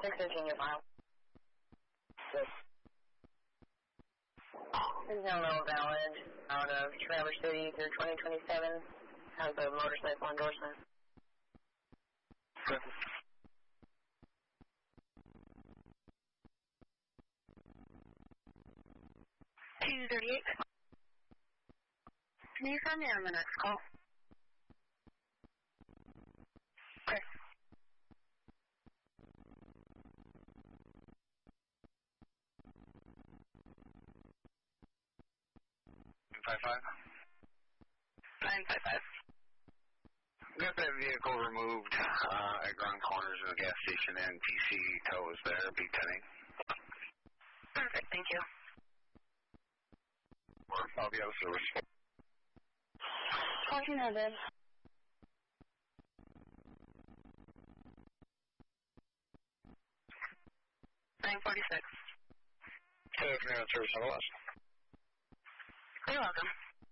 615 your file. Yes. There's no valid out of Traverse City through 2027. Has a motorcycle endorsement. Okay. 238. Can you send me on the next call? Okay. 955. 955. Got that vehicle removed at Grand Corners of the gas station, and PC tow is there, B10. Perfect, thank you. I'll be out of service. 1400. $946. Okay, if you're out of service, on the last. You're welcome.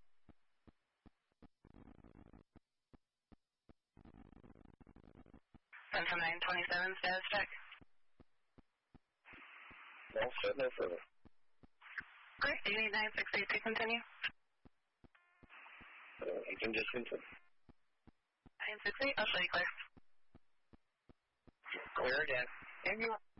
And from 927, status check. No, set no further. Great, do you need 968 to continue? You can just continue. 968, I'll show you clear. Clear again. And you